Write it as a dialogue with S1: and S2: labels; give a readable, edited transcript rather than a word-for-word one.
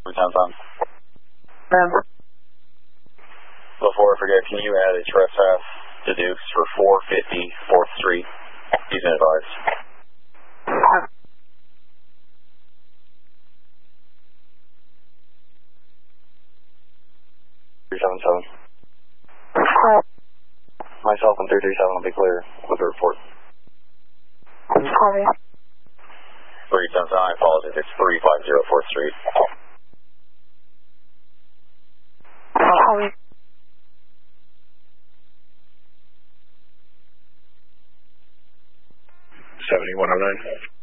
S1: Downtown. Before I forget, can you add a trespass to Dukes for 450 4th Street? He's been advised. Myself and 337 will be clear with the report.
S2: Copy.
S1: 377, I apologize, it's 350 4th Street.
S2: Copy.
S3: 7109.